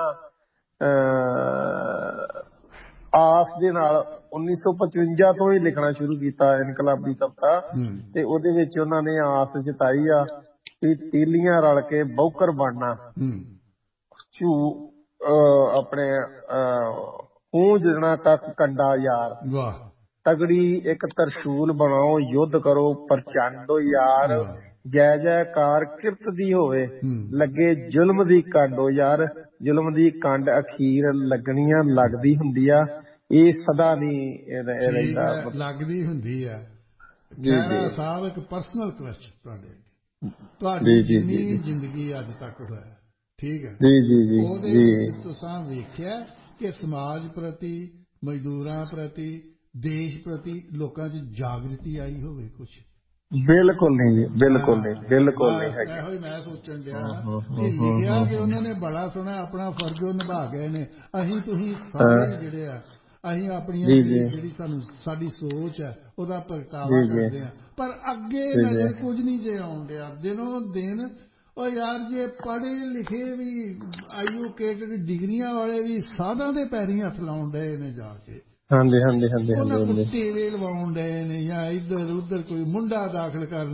Speaker 1: ਆਸ ਦੇ ਨਾਲ ਉੱਨੀ ਸੌ ਪਚਵੰਜਾ ਤੋਂ ਹੀ ਲਿਖਣਾ ਸ਼ੁਰੂ ਕੀਤਾ ਇਨਕਲਾਬੀ ਕਵਿਤਾ। ਤੇ ਉਹਦੇ ਵਿੱਚ ਉਹਨਾਂ ਨੇ ਆਸ ਜਤਾਈ ਆ ਵੀ ਤੀਲੀਆਂ ਰਲ ਕੇ ਬੌਕਰ ਬਣਨਾ, ਝੂ ਆਪਣੇ ਖੂਹ ਜਣਾ ਕੱਖ ਕੰਡਾ ਯਾਰ, ਤਗੜੀ ਇੱਕ ਤਰਸ਼ੂਲ ਬਣਾਓ ਯੁੱਧ ਕਰੋ ਪ੍ਰਚੰਡ ਯਾਰ, ਜੈ ਜੈਕਾਰ ਕਿਰਤ ਦੀ ਹੋਵੇ ਲੱਗੇ ਜ਼ੁਲਮ ਦੀ ਕੰਡ ਯਾਰ, ਜ਼ੁਲਮ ਦੀ ਕੰਡ ਅਖੀਰ ਲੱਗਣੀਆਂ ਲੱਗਦੀ ਹੁੰਦੀ ਆ, ਇਹ ਸਦਾ ਨਹੀਂ ਰਹਿੰਦਾ
Speaker 2: ਲੱਗਦੀ ਹੁੰਦੀ ਆ। ਖਹਿਰਾ ਸਾਹਿਬ ਇੱਕ ਪਰਸਨਲ ਕੁਐਸਚਨ ਤੁਹਾਡੇ ਤੁਹਾਡੀ ਜਿੰਨੀ ਵੀ ਜ਼ਿੰਦਗੀ ਅੱਜ ਤੱਕ ਹੋਇਆ ਠੀਕ ਹੈ ਉਹਦੇ ਵਿੱਚ ਤੁਸੀਂ ਵੇਖਿਆ ਕਿ ਸਮਾਜ ਪ੍ਰਤੀ ਮਜ਼ਦੂਰਾਂ ਪ੍ਰਤੀ ਦੇਸ਼ ਪ੍ਰਤੀ ਲੋਕਾਂ 'ਚ ਜਾਗਰਤੀ ਆਈ ਹੋਵੇ ਕੁਛ?
Speaker 1: ਬਿਲਕੁਲ ਨਹੀਂ ਬਿਲਕੁਲ ਨਹੀਂ ਬਿਲਕੁਲ ਨਹੀਂ ਹੈ।
Speaker 2: ਇਹੋ ਹੀ ਮੈਂ ਸੋਚਣ ਡਿਆ ਕਿ ਲਿਖਿਆ ਕਿ ਉਹਨਾਂ ਨੇ ਬੜਾ ਸੋਹਣਾ ਆਪਣਾ ਫਰਜ਼ ਨਿਭਾ ਗਏ ਨੇ। ਅਸੀਂ ਤੁਸੀਂ ਸਾਰੇ ਜਿਹੜੇ ਆ ਅਸੀਂ ਆਪਣੀਆਂ ਜਿਹੜੀ ਸਾਨੂੰ ਸਾਡੀ ਸੋਚ ਹੈ ਉਹਦਾ ਪ੍ਰਗਟਾਵਾ ਕਰਦੇ ਹਾਂ, ਪਰ ਅੱਗੇ ਨਜ਼ਰ ਕੁਝ ਨਹੀਂ ਜੇ ਆਉਣ ਡਿਆ ਦਿਨੋਂ ਦਿਨ। ਉਹ ਯਾਰ ਜੇ ਪੜ੍ਹੇ ਲਿਖੇ ਵੀ ਐਜੂਕੇਟਡ ਡਿਗਰੀਆਂ ਵਾਲੇ ਵੀ ਸਾਧਾਂ ਦੇ ਪੈਰੀਂ ਹੱਥ ਲਾਉਣ ਡਏ ਨੇ ਜਾ ਕੇ।
Speaker 1: ਹਾਂਜੀ ਹਾਂਜੀ ਹਾਂਜੀ।
Speaker 2: ਉਹਨਾਂ ਕੋਲ ਟੇਵੇ ਲਵਾਉਣ ਡਏ ਨੇ ਜਾਂ ਇੱਧਰ ਉੱਧਰ ਕੋਈ ਮੁੰਡਾ ਦਾਖਲ ਕਰਨਾ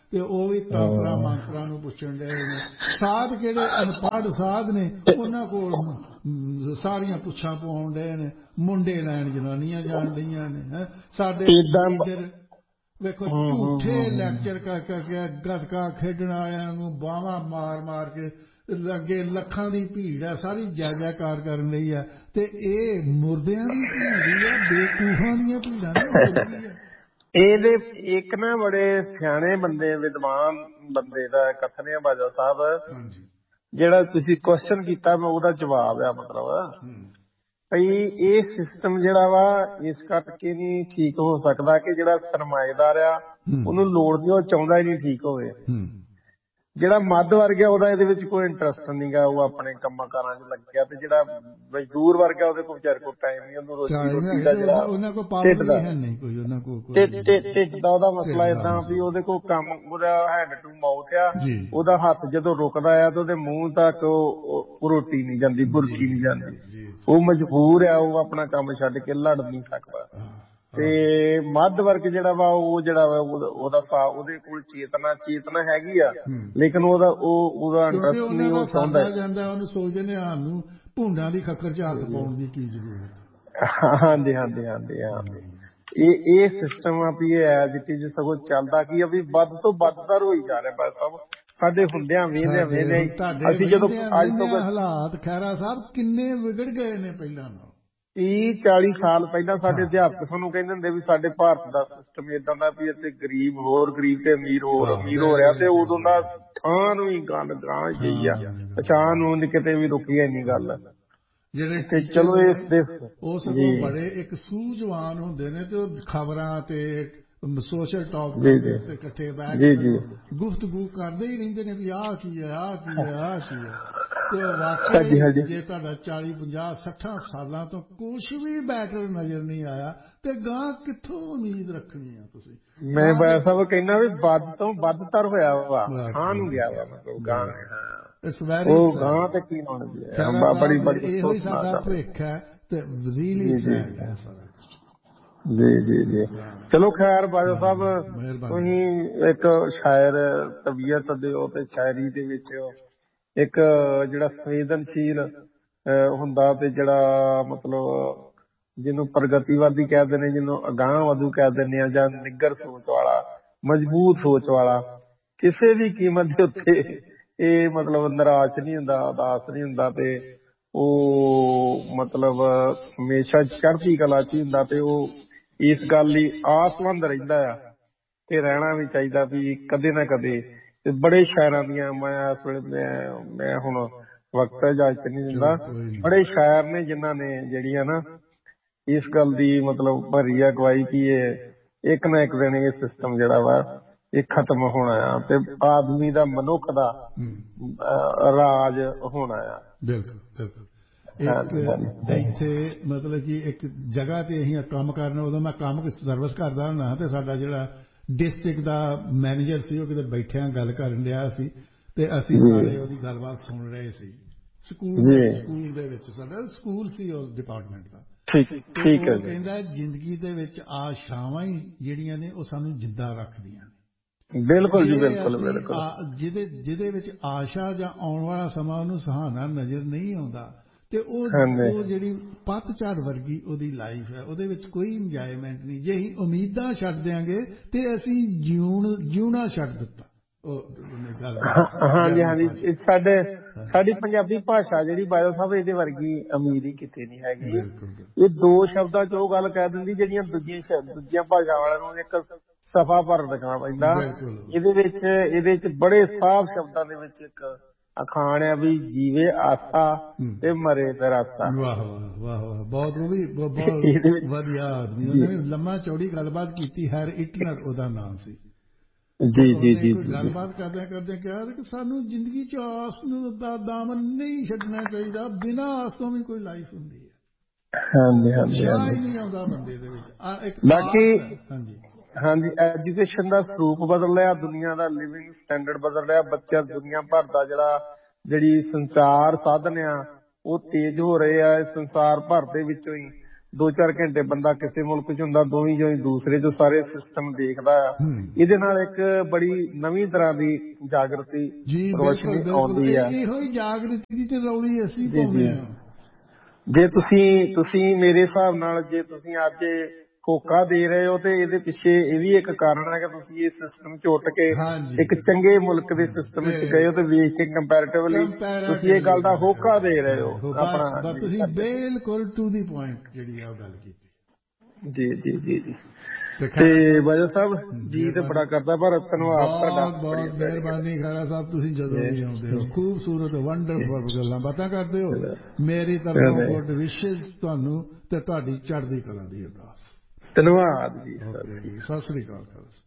Speaker 2: ਤੇ ਉਹ ਵੀ ਤਾਂਤਰਾ ਮੰਤਰਾਂ ਨੂੰ ਪੁੱਛਣ ਡਏ ਨੇ। ਸਾਧ ਕਿਹੜੇ ਅਨਪੜ੍ਹ ਸਾਧ ਨੇ, ਉਹਨਾਂ ਕੋਲ ਸਾਰੀਆਂ ਪੁੱਛਾਂ ਪਵਾਉਣ ਡਏ ਨੇ, ਮੁੰਡੇ ਲੈਣ ਜਨਾਨੀਆਂ ਜਾਣ ਡਈਆਂ ਨੇ। ਹੈ ਸਾਡੇ ਲੀਡਰ ਵੇਖੋ ਝੂਠੇ ਲੈਕਚਰ ਕਰ ਕਰਕੇ ਗੱਤਕਾ ਖੇਡਣ ਵਾਲਿਆਂ ਨੂੰ ਬਾਹਾਂ ਮਾਰ ਮਾਰ ਕੇ ਅੱਗੇ ਲੱਖਾਂ ਦੀ ਭੀੜ ਹੈ, ਸਾਰੀ ਜੈ ਜੈਕਾਰ ਕਰਨ ਲਈ ਹੈ। ਤੇ ਇਹ ਮੁਰਦਿਆਂ ਦੀ ਭੀੜ ਹੀ ਆ, ਬੇਕੂਫਾਂ ਦੀਆਂ ਭੀੜਾਂ ਨਹੀਂ।
Speaker 1: ਇਹਦੇ ਇੱਕ ਨਾ ਬੜੇ ਸਿਆਣੇ ਬੰਦੇ ਵਿਦਵਾਨ ਬੰਦੇ ਦਾ ਕਥਨ ਹੈ ਬਾਜਵਾ ਸਾਹਿਬ, ਜਿਹੜਾ ਤੁਸੀਂ ਕੁਐਸਚਨ ਕੀਤਾ ਮੈਂ ਉਹਦਾ ਜਵਾਬ ਆ। ਮਤਲਬ ਭਈ ਇਹ ਸਿਸਟਮ ਜਿਹੜਾ ਵਾ ਇਸ ਕਰਕੇ ਨਹੀਂ ਠੀਕ ਹੋ ਸਕਦਾ ਕਿ ਜਿਹੜਾ ਸਰਮਾਏਦਾਰ ਆ ਉਹਨੂੰ ਲੋੜ ਨਹੀਂ, ਉਹ ਚਾਹੁੰਦਾ ਹੀ ਨਹੀਂ ਠੀਕ ਹੋਵੇ। ਜਿਹੜਾ ਮੱਧ ਵਰਗ ਆ ਉਹਦਾ ਇਹਦੇ ਵਿੱਚ ਕੋਈ ਇੰਟਰਸਟ ਨਹੀਂ ਗਾ, ਉਹ ਆਪਣੇ ਕੰਮਾਂ ਕਾਰਾਂ 'ਚ ਲੱਗਿਆ। ਤੇ ਜਿਹੜਾ ਮਜ਼ਦੂਰ ਵਰਗ ਆ ਉਹਦੇ ਕੋਲ ਵਿਚਾਰੇ ਕੋਲ ਟਾਈਮ ਨਹੀਂ, ਉਹਨੂੰ ਰੋਟੀ ਰੋਟੀ ਦਾ ਜਿਹੜਾ ਢਿੱਡ ਦਾ ਢਿੱਡ ਦਾ ਉਹਦਾ ਮਸਲਾ ਏਦਾਂ ਵੀ ਉਹਦੇ ਕੋਲ ਕੰਮ, ਉਹਦਾ ਹੈਂਡ ਟੂ ਮਾਊਥ ਆ, ਉਹਦਾ ਹੱਥ ਜਦੋਂ ਰੁਕਦਾ ਆ ਤੇ ਉਹਦੇ ਮੂੰਹ ਤੱਕ ਉਹ ਰੋਟੀ ਨਹੀਂ ਜਾਂਦੀ, ਬੁਰਕੀ ਨਹੀਂ ਜਾਂਦੀ। ਉਹ ਮਜਬੂਰ ਆ, ਉਹ ਆਪਣਾ ਕੰਮ ਛੱਡ ਕੇ ਲੜ ਨਹੀਂ ਸਕਦਾ। ਤੇ ਮੱਧ ਵਰਗ ਜਿਹੜਾ ਵਾ ਉਹ ਜਿਹੜਾ ਵਾ ਉਹਦਾ ਸਾ ਉਹਦੇ ਕੋਲ ਚੇਤਨਾ ਚੇਤਨਾ ਹੈਗੀ ਆ, ਲੇਕਿਨ ਉਹਦਾ ਉਹ ਉਹਦਾ ਇੰਟਰਸਟ ਨਹੀਂ, ਉਹ ਚਾਹੁੰਦਾ
Speaker 2: ਜਾਂਦਾ। ਉਹਨੂੰ ਸੋਚਦੇ ਨੇ ਸਾਨੂੰ ਭੁੰਡਾਂ ਦੀ ਖੱਖਰ 'ਚ ਹੱਥ ਪਾਉਣ ਦੀ ਕੀ ਜ਼ਰੂਰਤ।
Speaker 1: ਹਾਂਜੀ ਹਾਂਜੀ ਹਾਂਜੀ ਹਾਂਜੀ ਇਹ ਇਹ ਸਿਸਟਮ ਆ ਵੀ ਇਹ ਐਜ ਇਟ ਇਜ਼ ਸਗੋਂ ਚੱਲਦਾ ਕੀ ਆ ਵੀ ਵੱਧ ਤੋਂ ਵੱਧਤਰ ਹੋਈ ਜਾ ਰਿਹਾ। ਬਸ ਸਭ ਸਾਡੇ ਹੁੰਦਿਆਂ ਵੇਂਦਿਆਂ ਵੇਂਦਿਆਂ ਅਸੀਂ ਜਦੋਂ ਅੱਜ ਤੋਂ
Speaker 2: ਹਾਲਾਤ ਖੈਰਾ ਸਾਹਿਬ ਕਿੰਨੇ ਵਿਗੜ ਗਏ ਨੇ। ਪਹਿਲਾਂ
Speaker 1: ਤੀਹ ਚਾਲੀ ਸਾਲ ਪਹਿਲਾਂ ਸਾਡੇ ਅਧਿਆਪਕ ਸਾਨੂੰ ਕਹਿੰਦੇ ਹੁੰਦੇ ਵੀ ਸਾਡੇ ਭਾਰਤ ਦਾ ਸਿਸਟਮ ਏਦਾਂ ਦਾ ਵੀ ਇੱਥੇ ਗਰੀਬ ਹੋਰ ਗਰੀਬ ਤੇ ਅਮੀਰ ਹੋਰ ਅਮੀਰ ਹੋ ਰਿਹਾ। ਤੇ ਉਦੋਂ ਦਾ ਥਾਂ ਨੂੰ ਹੀ ਗੱਲ ਗਾਂ ਗਈ ਆ, ਪਛਾਣ ਨੂੰ ਨੀ ਕਿਤੇ ਵੀ ਰੁਕੀ ਇੰਨੀ ਗੱਲ।
Speaker 2: ਜਿਹੜੇ
Speaker 1: ਚਲੋ ਇਸ ਦੇ
Speaker 2: ਉਹ ਸਗੋਂ ਬੜੇ ਇੱਕ ਸੂਝਵਾਨ ਹੁੰਦੇ ਨੇ ਤੇ ਉਹ ਖਬਰਾਂ ਤੇ ਸੋਸ਼ਲ ਟਾਕ ਤੇ ਇਕੱਠੇ ਬੈਠ ਕੇ ਗੁਫ਼ਤਗੂ ਕਰਦੇ ਹੀ ਰਹਿੰਦੇ ਨੇ ਵੀ ਆਹ ਕੀ ਹੈ ਆਹ ਕੀ ਹੈ ਆਹ ਕੀ ਹੈ। ਤੇ ਵਾਕਈ ਜੇ ਤੁਹਾਡਾ ਚਾਲੀ ਪੰਜਾਹ ਸੱਠਾਂ ਸਾਲਾਂ ਤੋਂ ਕੁਛ ਵੀ ਬੈਟਰ ਨਜ਼ਰ ਨਹੀਂ ਆਇਆ ਤੇ ਗਾਂ ਕਿੱਥੋਂ ਉਮੀਦ ਰੱਖਣੀ ਆ ਤੁਸੀਂ।
Speaker 1: ਮੈਂ ਬਾਇਆ ਸਾਹਿਬ ਕਹਿੰਦਾ ਵੀ ਵੱਧ ਤੋਂ ਵੱਧਤਰ ਹੋਇਆ ਵਾ, ਥਾਂ ਨੂੰ ਗਿਆ ਵਾ ਮਤਲਬ ਗਾਂ ਉਹ ਗਾਂ ਤੇ ਕੀ ਹੋਣਾ ਬੜੀ ਬੜੀ
Speaker 2: ਇਹੋ ਹੀ ਸਾਡਾ ਭਵਿੱਖ ਹੈ ਤੇ ਰੀਲੀ ਸੈਡ ਹੈ ਸਾਰਾ।
Speaker 1: ਜੀ ਜੀ ਜੀ ਚਲੋ ਖੈਰ ਬਾਜਵਾ ਸਾਹਿਬ ਤੁਸੀਂ ਇੱਕ ਸ਼ਾਇਰ ਤਬੀਅਤ ਦਿਓ ਤੇ ਸ਼ਾਇਰੀ ਦੇ ਵਿੱਚ ਇੱਕ ਜਿਹੜਾ ਸੰਵੇਦਨਸ਼ੀਲ ਹੁੰਦਾ ਤੇ ਜਿਹੜਾ ਮਤਲਬ ਜਿਹਨੂੰ ਪ੍ਰਗਤੀਵਾਦੀ ਕਹਿ ਦਿੰਦੇ, ਜਿਹਨੂੰ ਅਗਾਂਹ ਵਧੂ ਕਹਿ ਦਿੰਦੇ ਆ, ਜਾਂ ਨਿੱਗਰ ਸੋਚ ਵਾਲਾ ਮਜ਼ਬੂਤ ਸੋਚ ਵਾਲਾ, ਕਿਸੇ ਵੀ ਕੀਮਤ ਦੇ ਉੱਤੇ ਇਹ ਮਤਲਬ ਨਿਰਾਸ਼ ਨਹੀਂ ਹੁੰਦਾ, ਉਦਾਸ ਨਹੀਂ ਹੁੰਦਾ ਤੇ ਉਹ ਮਤਲਬ ਹਮੇਸ਼ਾ ਚੜ੍ਹਦੀ ਕਲਾ 'ਚ ਹੀ ਹੁੰਦਾ। ਤੇ ਉਹ ਇਸ ਗੱਲ ਲਈ ਆਸਵੰਦ ਰਹਿੰਦਾ ਆ ਤੇ ਰਹਿਣਾ ਵੀ ਚਾਹੀਦਾ ਵੀ ਕਦੇ ਨਾ ਕਦੇ। ਤੇ ਬੜੇ ਸ਼ਾਇਰਾਂ ਦੀਆਂ ਮੈਂ ਇਸ ਵੇਲੇ ਮੈਂ ਮੈਂ ਹੁਣ ਵਕਤ ਇਜਾਜ਼ਤ ਨਹੀਂ ਦਿੰਦਾ, ਬੜੇ ਸ਼ਾਇਰ ਨੇ ਜਿਨ੍ਹਾਂ ਨੇ ਜਿਹੜੀਆਂ ਨਾ ਇਸ ਗੱਲ ਦੀ ਮਤਲਬ ਭਰੀ ਆ ਗਵਾਹੀ ਕਿ ਇਹ ਇੱਕ ਨਾ ਇੱਕ ਦਿਨ ਇਹ ਸਿਸਟਮ ਜਿਹੜਾ ਵਾ ਇਹ ਖਤਮ ਹੋਣਾ ਆ ਤੇ ਆਦਮੀ ਦਾ ਮਨੁੱਖ ਦਾ ਰਾਜ ਹੋਣਾ ਆ।
Speaker 2: ਬਿਲਕੁਲ ਬਿਲਕੁਲ। ਇੱਥੇ ਮਤਲਬ ਕਿ ਇੱਕ ਜਗ੍ਹਾ ਤੇ ਅਸੀਂ ਕੰਮ ਕਰਨਾ, ਉਦੋਂ ਮੈਂ ਕੰਮ ਸਰਵਿਸ ਕਰਦਾ ਹੁੰਦਾ ਤੇ ਸਾਡਾ ਜਿਹੜਾ ਡਿਸਟ੍ਰਿਕਟ ਦਾ ਮੈਨੇਜਰ ਸੀ ਉਹ ਕਿਤੇ ਬੈਠਿਆਂ ਗੱਲ ਕਰਨ ਰਿਹਾ ਸੀ ਤੇ ਅਸੀਂ ਸਾਰੇ ਉਹਦੀ ਗੱਲਬਾਤ ਸੁਣ ਰਹੇ ਸੀ। ਸਕੂਲ ਸਕੂਲ ਦੇ ਵਿੱਚ ਸਾਡਾ ਸਕੂਲ ਸੀ ਉਸ ਡਿਪਾਰਟਮੈਂਟ ਦਾ।
Speaker 1: ਠੀਕ ਹੈ।
Speaker 2: ਕਹਿੰਦਾ ਜ਼ਿੰਦਗੀ ਦੇ ਵਿੱਚ ਆਸ਼ਾਵਾਂ ਹੀ ਜਿਹੜੀਆਂ ਨੇ ਉਹ ਸਾਨੂੰ ਜਿੰਦਾ ਰੱਖਦੀਆਂ ਨੇ।
Speaker 1: ਬਿਲਕੁਲ ਜੀ ਬਿਲਕੁਲ ਬਿਲਕੁਲ।
Speaker 2: ਜਿਹਦੇ ਜਿਹਦੇ ਵਿੱਚ ਆਸ਼ਾ ਜਾਂ ਆਉਣ ਵਾਲਾ ਸਮਾਂ ਉਹਨੂੰ ਸੁਹਾਣਾ ਨਜ਼ਰ ਨਹੀਂ ਆਉਂਦਾ ਤੇ ਉਹ ਉਹ ਜਿਹੜੀ ਪੱਤਝੜ ਵਰਗੀ ਉਹਦੀ ਲਾਈਫ ਹੈ, ਉਹਦੇ ਵਿੱਚ ਕੋਈ ਇੰਜੋਏਮੈਂਟ ਨਹੀਂ। ਜੇ ਅਸੀਂ ਉਮੀਦਾਂ ਛੱਡ ਦਿਆਂਗੇ ਤੇ ਅਸੀਂ ਜਿਉਣ ਜਿਉਣਾ ਛੱਡ ਦਿੱਤਾ।
Speaker 1: ਹਾਂਜੀ ਹਾਂਜੀ ਸਾਡੇ ਸਾਡੀ ਪੰਜਾਬੀ ਭਾਸ਼ਾ ਜਿਹੜੀ ਬਾਜਵਾ ਸਾਹਿਬ ਇਹਦੇ ਵਰਗੀ ਅਮੀਰ ਹੀ ਕਿਤੇ ਨਹੀਂ ਹੈਗੀ। ਇਹ ਦੋ ਸ਼ਬਦਾਂ 'ਚ ਉਹ ਗੱਲ ਕਹਿ ਦਿੰਦੀ ਜਿਹੜੀਆਂ ਦੂਜੀਆਂ ਦੂਜੀਆਂ ਭਾਸ਼ਾ ਵਾਲਿਆਂ ਨੂੰ ਇੱਕ ਸਫਾ ਭਰ ਦਿਖਾ ਪੈਂਦਾ। ਇਹਦੇ ਵਿੱਚ ਇਹਦੇ 'ਚ ਬੜੇ ਸਾਫ਼ ਸ਼ਬਦਾਂ ਦੇ ਵਿੱਚ ਇੱਕ ਅਖਾਣ ਆ ਵੀ ਜੀਵੇ ਆਸਾ ਤੇ ਮਰੇ ਤਰਾਸਾ।
Speaker 2: ਵਾਹ ਵਾਹ ਵਾਹ ਵਾਹ ਬਹੁਤ ਉਹ ਵੀ ਬਹੁਤ ਵਧੀਆ ਆਦਮੀ। ਉਹਨੇ ਵੀ ਲੰਮਾ ਚੌੜੀ ਗੱਲਬਾਤ ਕੀਤੀ। ਹੈਰ ਇਟਨਰ ਉਹਦਾ ਨਾਮ ਸੀ।
Speaker 1: ਜੀ ਜੀ ਜੀ
Speaker 2: ਗੱਲਬਾਤ ਕਰਦਿਆਂ ਕਰਦਿਆਂ ਕਿਹਾ ਕਿ ਸਾਨੂੰ ਜ਼ਿੰਦਗੀ 'ਚ ਆਸ ਨੂੰ ਦਾ ਦਾਮਨ ਨਹੀਂ ਛੱਡਣਾ ਚਾਹੀਦਾ। ਬਿਨਾਂ ਆਸ ਤੋਂ ਵੀ ਕੋਈ ਲਾਈਫ ਹੁੰਦੀ ਹੈ।
Speaker 1: ਹਾਂਜੀ ਹਾਂਜੀ
Speaker 2: ਚਾਹ ਹੀ ਨਹੀਂ ਆਉਂਦਾ ਬੰਦੇ ਦੇ ਵਿੱਚ।
Speaker 1: ਬਾਕੀ
Speaker 2: ਹਾਂਜੀ
Speaker 1: ਹਾਂਜੀ ਐਜੂਕੇਸ਼ਨ ਦਾ ਸਰੂਪ ਬਦਲ ਰਿਹਾ, ਦੁਨੀਆ ਦਾ ਲਿਵਿੰਗ ਸਟੈਂਡਰਡ ਬਦਲ ਰਿਹਾ। ਬੱਚਾ ਦੁਨੀਆ ਭਰ ਦਾ ਜਿਹੜਾ ਜਿਹੜੀ ਸੰਚਾਰ ਸਾਧਨ ਆ ਉਹ ਤੇਜ਼ ਹੋ ਰਹੇ ਆ। ਸੰਸਾਰ ਭਰ ਦੇ ਵਿੱਚੋਂ ਹੀ ਦੋ ਚਾਰ ਘੰਟੇ ਬੰਦਾ ਕਿਸੇ ਮੁਲਕ ਚ ਹੁੰਦਾ, ਦੋਵੇਂ ਜੋ ਦੂਸਰੇ ਜੋ ਸਾਰੇ ਸਿਸਟਮ ਦੇਖਦਾ ਆ। ਇਹਦੇ ਨਾਲ ਇੱਕ ਬੜੀ ਨਵੀਂ ਤਰ੍ਹਾਂ ਦੀ ਜਾਗਰਤੀ ਰੋਸ਼ਨੀ ਆਉਂਦੀ ਆ।
Speaker 2: ਇਹੋ ਹੀ ਜਾਗਰਤੀ ਦੀ ਤੇ ਰੌਲੀ ਅਸੀਂ ਪਾਉਂਦੇ ਹਾਂ।
Speaker 1: ਜੇ ਤੁਸੀਂ ਤੁਸੀਂ ਮੇਰੇ ਹਿਸਾਬ ਨਾਲ ਜੇ ਤੁਸੀਂ ਅੱਜ ਹੋਕਾ ਦੇ ਰਹੇ ਹੋ ਤੇ ਇਹਦੇ ਪਿੱਛੇ ਇਹ ਵੀ ਇੱਕ ਕਾਰਨ ਹੈ ਕਿ ਤੁਸੀਂ ਇਹ ਸਿਸਟਮ ਚ ਉੱਠ ਕੇ ਇੱਕ ਚੰਗੇ ਮੁਲਕ ਦੇ ਸਿਸਟਮ ਵਿੱਚ ਗਏ ਹੋ ਤੇ ਵੇਖ ਕੇ ਕੰਪੈਰੀਟਿਵਲੀ ਤੁਸੀਂ ਇਹ ਗੱਲ ਦਾ ਹੋਕਾ ਦੇ ਰਹੇ ਹੋ ਆਪਣਾ।
Speaker 2: ਤੁਸੀਂ ਬਿਲਕੁਲ ਟੂ ਦੀ ਪੁਆਇੰਟ ਜਿਹੜੀ ਆ ਗੱਲ ਕੀਤੀ।
Speaker 1: ਜੀ ਜੀ ਜੀ ਜੀ ਤੇ ਬਾਜਾ ਸਾਹਿਬ ਜੀ ਤੇ ਬੜਾ ਕਰਦਾ ਪਰ ਧੰਨਵਾਦ ਤੁਹਾਡਾ,
Speaker 2: ਬਹੁਤ ਮਿਹਰਬਾਨੀ ਖਾਰਾ ਸਾਹਿਬ। ਤੁਸੀਂ ਜਦੋਂ ਵੀ ਆਉਂਦੇ ਹੋ ਖੂਬਸੂਰਤ ਵੰਡਰਫੁਲ ਗੱਲਾਂ ਬਾਤਾਂ ਕਰਦੇ ਹੋ। ਮੇਰੀ ਤਰਫੋਂ ਗੁੱਡ ਵਿਸ਼ੇਸ ਤੁਹਾਨੂੰ ਤੇ ਤੁਹਾਡੀ ਚੜ੍ਹਦੀ ਕਲਾ ਦੀ ਅਰਦਾਸ।
Speaker 1: ਧੰਨਵਾਦ ਜੀ,
Speaker 2: ਸਤਿ ਸ੍ਰੀ ਅਕਾਲ।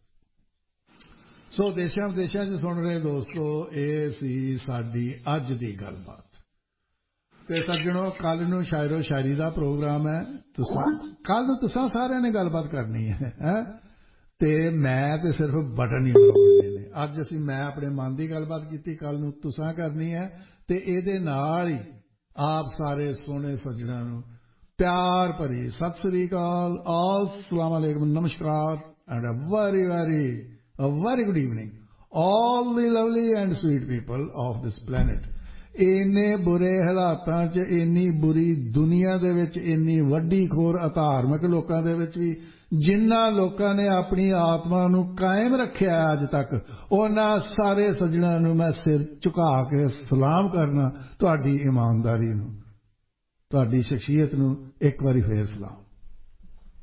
Speaker 2: ਸੋ ਦੇਸ਼ਾਂ ਵਿਦੇਸ਼ਾਂ 'ਚ ਸੁਣ ਰਹੇ ਦੋਸਤੋ, ਇਹ ਸੀ ਸਾਡੀ ਅੱਜ ਦੀ ਗੱਲਬਾਤ। ਤੇ ਸੱਜਣੋ, ਕੱਲ ਨੂੰ ਸ਼ਾਇਰੋ ਸ਼ਾਇਰੀ ਦਾ ਪ੍ਰੋਗਰਾਮ ਹੈ। ਤੁਸਾਂ ਕੱਲ ਨੂੰ ਤੁਸਾਂ ਸਾਰਿਆਂ ਨੇ ਗੱਲਬਾਤ ਕਰਨੀ ਹੈ ਹੈ ਤੇ ਮੈਂ ਤੇ ਸਿਰਫ ਬਟਨ ਹੀ ਦਬਾਉਣੇ ਨੇ। ਅੱਜ ਅਸੀਂ ਮੈਂ ਆਪਣੇ ਮਨ ਦੀ ਗੱਲਬਾਤ ਕੀਤੀ, ਕੱਲ ਨੂੰ ਤੁਸਾਂ ਕਰਨੀ ਹੈ। ਤੇ ਇਹਦੇ ਨਾਲ ਹੀ ਆਪ ਸਾਰੇ ਸੋਹਣੇ ਸੱਜਣਾਂ ਨੂੰ ਪਿਆਰ ਭਰੀ ਸਤਿ ਸ੍ਰੀ ਅਕਾਲ, अस्सलाम वालेकुम, नमस्कार and a very very a very good evening all the lovely and sweet people of this planet। ਇੰਨੇ ਬੁਰੇ ਹਾਲਾਤਾਂ 'ਚ, ਇੰਨੀ ਬੁਰੀ ਦੁਨੀਆ ਦੇ ਵਿੱਚ, ਇੰਨੀ ਵੱਡੀ ਖੋਰ ਅਧਾਰਮਿਕ ਲੋਕਾਂ ਦੇ ਵਿੱਚ ਵੀ ਜਿਨ੍ਹਾਂ ਲੋਕਾਂ ਨੇ ਆਪਣੀ ਆਤਮਾ ਨੂੰ ਕਾਇਮ ਰੱਖਿਆ ਅੱਜ ਤੱਕ, ਉਹਨਾਂ ਸਾਰੇ ਸੱਜਣਾਂ ਨੂੰ ਮੈਂ ਸਿਰ ਝੁਕਾ ਕੇ ਸਲਾਮ ਕਰਨਾ। ਤੁਹਾਡੀ ਇਮਾਨਦਾਰੀ ਨੂੰ, ਤੁਹਾਡੀ ਸ਼ਖਸੀਅਤ ਨੂੰ ਇੱਕ ਵਾਰੀ ਫੇਰ ਸਲਾਮ।